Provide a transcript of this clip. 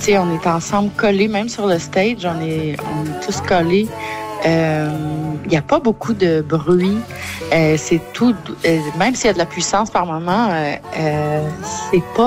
sais, on est ensemble collés, même sur le stage, on est tous collés. Il n'y a pas beaucoup de bruit. C'est tout, même s'il y a de la puissance par moment, c'est pas